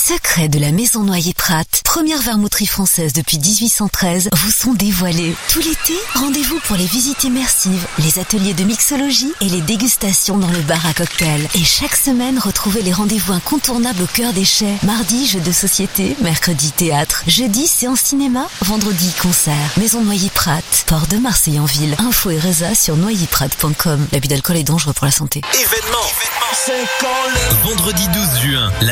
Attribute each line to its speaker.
Speaker 1: secrets de la maison Noyer-Prat, première vermouterie française depuis 1813, vous sont dévoilés. Tout l'été, rendez-vous pour les visites immersives, les ateliers de mixologie et les dégustations dans le bar à cocktail. Et chaque semaine, retrouvez les rendez-vous incontournables au cœur des chais. Mardi, jeux de société, mercredi, théâtre, jeudi, séance cinéma, vendredi, concert. Maison Noyer-Prat, port de Marseille-en-Ville. Info et résa sur noyerprat.com. L'abus d'alcool est dangereux pour la santé.
Speaker 2: Événement. C'est quand le vendredi 12 juin, la